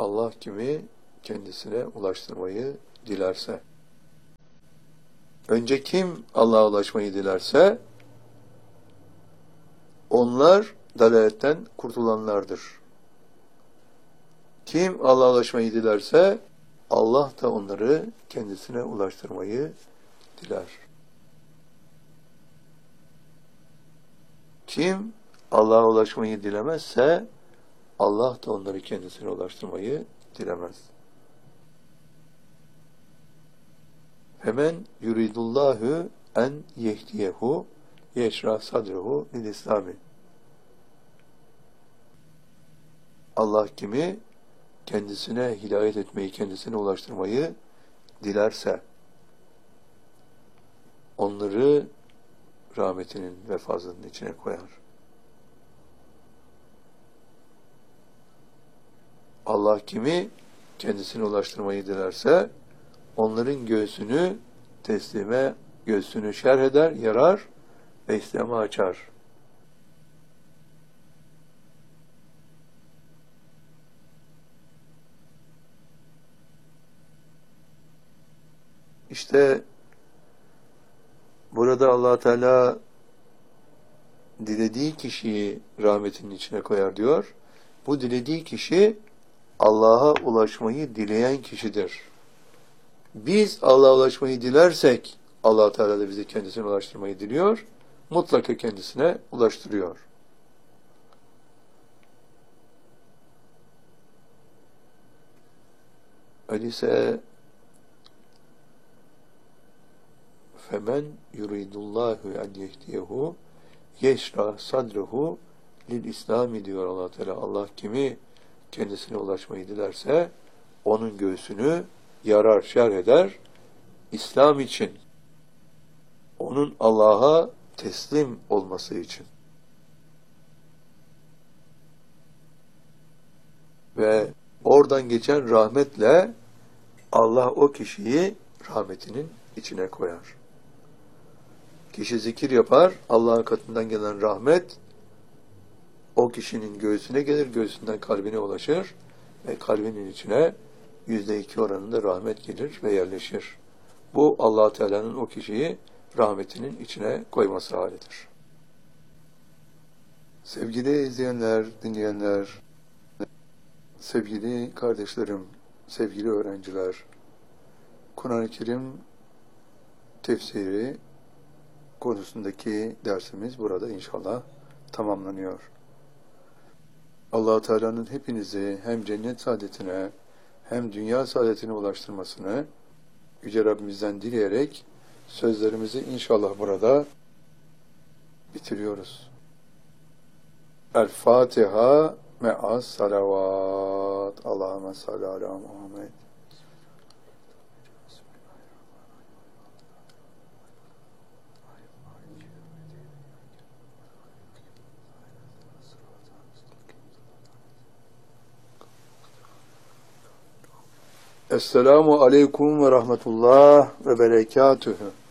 Allah kimi kendisine ulaştırmayı dilerse. Önce kim Allah'a ulaşmayı dilerse, onlar dalaletten kurtulanlardır. Kim Allah'a ulaşmayı dilerse, Allah da onları kendisine ulaştırmayı diler. Kim Allah'a ulaşmayı dilemezse, Allah da onları kendisine ulaştırmayı dilemez. Hemen yuridullahu en yehdiyehu yeşrah sadrehu lil İslami. Allah kimi kendisine hidayet etmeyi, kendisine ulaştırmayı dilerse, onları rahmetinin ve fazlının içine koyar. Allah kimi kendisine ulaştırmayı dilerse, onların göğsünü teslime, göğsünü şerh eder, yarar ve İslam'a açar. İşte burada Allah Teala dilediği kişiyi rahmetinin içine koyar diyor. Bu dilediği kişi Allah'a ulaşmayı dileyen kişidir. Biz Allah'a ulaşmayı dilersek Allah Teala da bizi kendisine ulaştırmayı diliyor. Mutlaka kendisine ulaştırıyor. Öyleyse femen yuridullahu en yehdiyehu yeşrah sadrehu lil İslami diyor Allah Teala. Allah kimi kendisine ulaşmayı dilerse onun göğsünü yarar, şerh eder, İslam için, onun Allah'a teslim olması için. Ve oradan geçen rahmetle Allah o kişiyi rahmetinin içine koyar. Kişi zikir yapar, Allah'ın katından gelen rahmet o kişinin göğsüne gelir, göğsünden kalbine ulaşır ve kalbinin içine %2 oranında rahmet gelir ve yerleşir. Bu Allah Teala'nın o kişiyi rahmetinin içine koyması halidir. Sevgili izleyenler, dinleyenler, sevgili kardeşlerim, sevgili öğrenciler, Kur'an-ı Kerim tefsiri konusundaki dersimiz burada inşallah tamamlanıyor. Allah Teala'nın hepinizi hem cennet saadetine hem dünya saadetine ulaştırmasını Yüce Rabbimizden dileyerek sözlerimizi inşallah burada bitiriyoruz. El-Fatiha me'as salavat. Allahümme salli ala Muhammed. Esselamu aleyküm ve rahmetullah ve berekatühü.